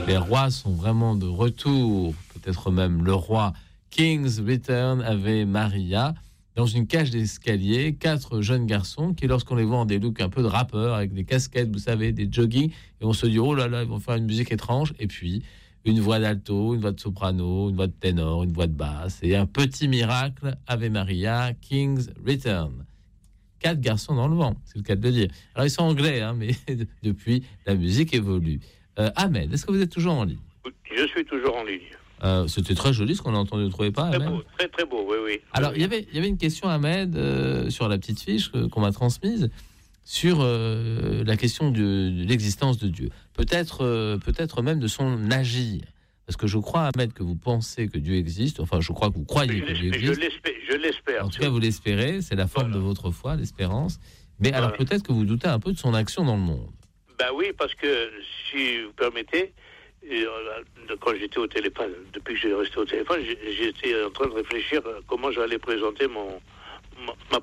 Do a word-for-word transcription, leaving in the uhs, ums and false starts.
Les rois sont vraiment de retour, peut-être même le roi. King's Return, Ave Maria. Dans une cage d'escalier, quatre jeunes garçons qui, lorsqu'on les voit en des looks un peu de rappeurs, avec des casquettes, vous savez, des jogging, et on se dit, oh là là, ils vont faire une musique étrange. Et puis, une voix d'alto, une voix de soprano, une voix de ténor, une voix de basse. Et un petit miracle, Ave Maria, King's Return. Quatre garçons dans le vent, c'est le cas de le dire. Alors, ils sont anglais, hein, mais depuis, la musique évolue. Euh, Ahmed, est-ce que vous êtes toujours en ligne ? Je suis toujours en ligne. Euh, c'était très joli ce qu'on a entendu, ne trouvez pas, Très Ahmed ? beau, très très beau, oui, oui. Alors, oui. il y avait, il y avait une question, Ahmed, euh, sur la petite fiche que, qu'on m'a transmise, sur euh, la question de, de l'existence de Dieu. Peut-être, euh, peut-être même de son agir. Parce que je crois, Ahmed, que vous pensez que Dieu existe. Enfin, je crois que vous croyez je que Dieu l'espère, existe. je l'espère, je l'espère. En tout cas, vous l'espérez. C'est la forme voilà. de votre foi, l'espérance. Mais voilà. alors, peut-être que vous doutez un peu de son action dans le monde. Ben oui, parce que, si vous permettez, quand j'étais au téléphone, depuis que j'ai resté au téléphone, j'étais en train de réfléchir à comment j'allais présenter mon, ma,